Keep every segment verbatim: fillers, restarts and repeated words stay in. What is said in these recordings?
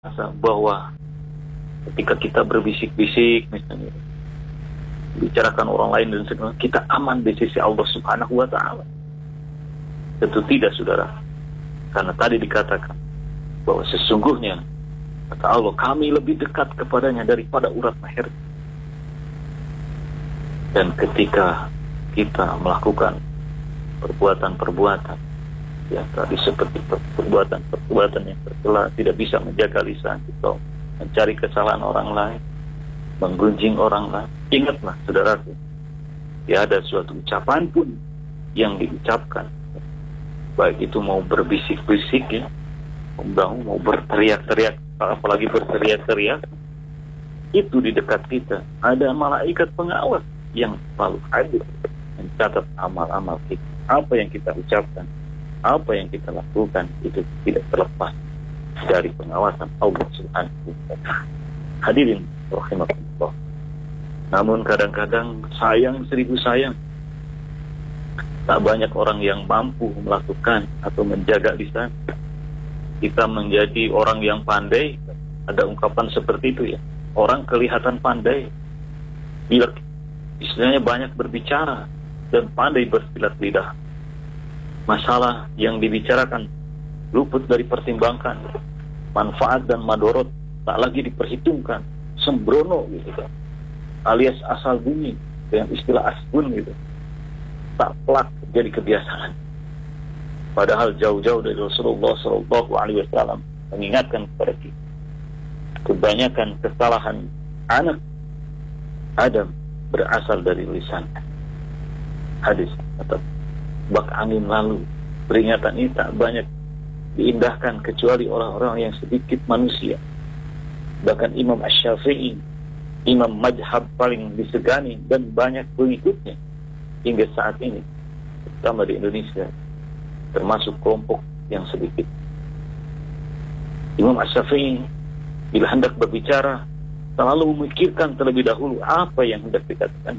bahwa ketika kita berbisik-bisik misalnya bicarakan orang lain dan sebagainya, kita aman di sisi Allah Subhanahu wa taala. Tentu tidak, saudara. Karena tadi dikatakan bahwa sesungguhnya kata Allah, kami lebih dekat kepadanya daripada urat leher. Dan ketika kita melakukan perbuatan-perbuatan ya tadi seperti perbuatan-perbuatan yang tercela, tidak bisa menjaga lisan kita, mencari kesalahan orang lain, menggunjing orang lain, ingatlah saudaraku, ya ada suatu ucapan pun yang diucapkan, baik itu mau berbisik-bisik ya, mau berteriak-teriak, apalagi berteriak-teriak, itu di dekat kita ada malaikat pengawas yang selalu hadir mencatat amal-amal kita. Apa yang kita ucapkan, apa yang kita lakukan, itu tidak terlepas dari pengawasan Allah Subhanahu wa taala. Hadirin rahimakumullah. Namun kadang-kadang sayang seribu sayang, tak banyak orang yang mampu melakukan atau menjaga lisan. Kita menjadi orang yang pandai. Ada ungkapan seperti itu ya. Orang kelihatan pandai bila istilahnya banyak berbicara dan pandai bersilat lidah. Masalah yang dibicarakan luput dari pertimbangkan, manfaat dan madorot tak lagi diperhitungkan, sembrono gitu kan, alias asal bunyi dengan istilah asbun gitu, tak pelak jadi kebiasaan. Padahal jauh-jauh dari Rasulullah Shallallahu Alaihi Wasallam mengingatkan kepada kita, kebanyakan kesalahan anak Adam berasal dari lisan. Hadis atau bak angin lalu, peringatan ini tak banyak diindahkan kecuali orang-orang yang sedikit manusia. Bahkan Imam Asy-Syafi'i, imam mazhab paling disegani dan banyak pengikutnya hingga saat ini, terutama di Indonesia, termasuk kelompok yang sedikit. Imam Asy-Syafi'i bila hendak berbicara selalu memikirkan terlebih dahulu apa yang hendak dikatakan.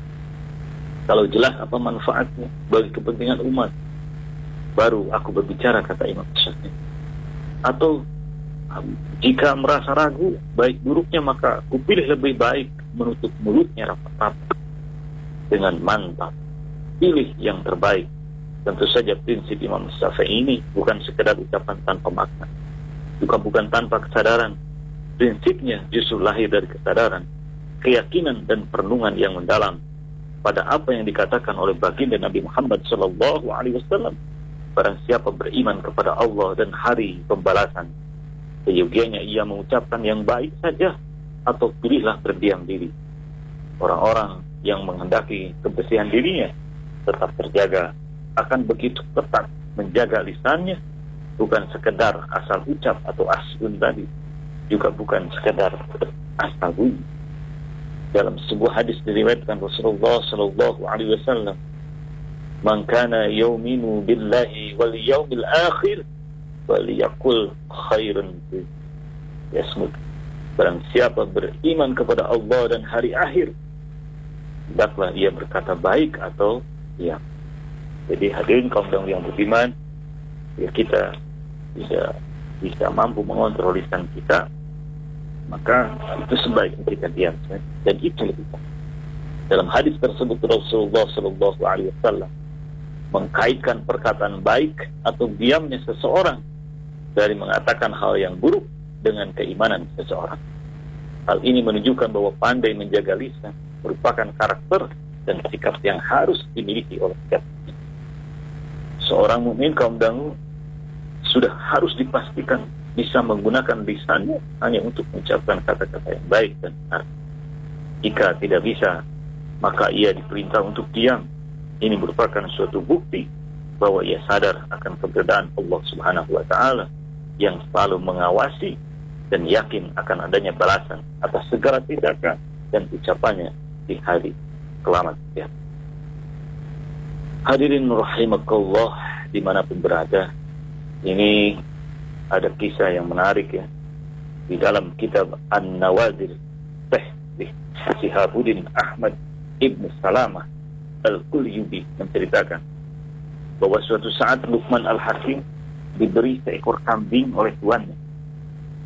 Kalau jelas apa manfaatnya bagi kepentingan umat, baru aku berbicara, kata Imam Syafi'i. Atau jika merasa ragu baik buruknya, maka aku pilih lebih baik menutup mulutnya rapat-rapat dengan mantap. Pilih yang terbaik. Tentu saja prinsip Imam Syafi'i ini bukan sekedar ucapan tanpa makna, juga bukan tanpa kesadaran. Prinsipnya justru lahir dari kesadaran, keyakinan dan perenungan yang mendalam pada apa yang dikatakan oleh baginda Nabi Muhammad Shallallahu Alaihi Wasallam. Barang siapa beriman kepada Allah dan hari pembalasan, seyogianya ia mengucapkan yang baik saja, atau pilihlah berdiam diri. Orang-orang yang menghendaki kebersihan dirinya tetap terjaga akan begitu ketat menjaga lisannya, bukan sekedar asal ucap atau asbun tadi, juga bukan sekedar asal bunyi. Dalam sebuah hadis diriwayatkan Rasulullah Sallallahu Alaihi Wasallam, "Man kana yu'minu billahi wal yawmil akhir, falyaqul khairan yasmut." Barang siapa beriman kepada Allah dan hari akhir, hendaklah ia berkata baik atau diam. Jadi hadirin kaum yang beriman, ya kita bisa bisa mampu mengontrol lisan kita, maka itu sebaiknya kita diam, dan itu lebih baik. Dalam hadis tersebut Rasulullah Shallallahu Alaihi Wasallam mengkaitkan perkataan baik atau diamnya seseorang dari mengatakan hal yang buruk dengan keimanan seseorang. Hal ini menunjukkan bahwa pandai menjaga lisan merupakan karakter dan sikap yang harus dimiliki oleh setiap seorang mukmin. Kaum dangu sudah harus dipastikan bisa menggunakan lisannya hanya untuk mengucapkan kata-kata yang baik dan benar. Jika tidak bisa, maka ia diperintah untuk diam. Ini merupakan suatu bukti bahwa ia sadar akan keberadaan Allah Subhanahu wa taala yang selalu mengawasi dan yakin akan adanya balasan atas segala tindakan dan ucapannya di hari kiamat. Ya. Hadirin rahimakallah dimanapun berada, ini ada kisah yang menarik ya di dalam kitab An-Nawadir Tahbih Syihabuddin Ahmad Ibn Salamah Al-Qulyubi menceritakan bahwa suatu saat Luqman Al-Hakim diberi seekor kambing oleh tuannya.